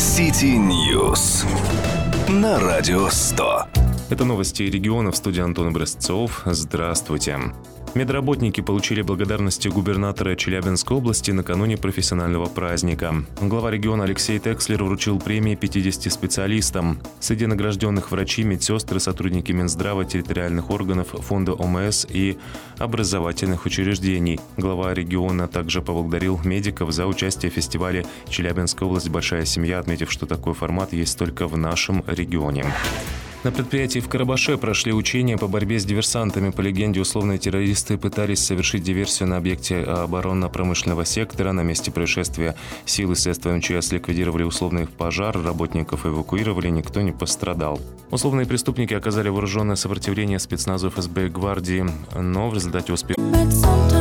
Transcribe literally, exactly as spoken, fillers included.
Сити Ньюс на Радио сто. Это новости региона, в студии Антон Образцов. Здравствуйте. Медработники получили благодарности губернатора Челябинской области накануне профессионального праздника. Глава региона Алексей Текслер вручил премии пятидесяти специалистам. Среди награжденных врачи, медсестры, сотрудники Минздрава, территориальных органов, фонда ОМС и образовательных учреждений. Глава региона также поблагодарил медиков за участие в фестивале «Челябинская область. Большая семья», отметив, что такой формат есть только в нашем регионе. На предприятии в Карабаше прошли учения по борьбе с диверсантами. По легенде, условные террористы пытались совершить диверсию на объекте оборонно-промышленного сектора. На месте происшествия силы следствия МЧС ликвидировали условный пожар, работников эвакуировали, никто не пострадал. Условные преступники оказали вооруженное сопротивление спецназу эф эс бэ и гвардии, но в результате успеха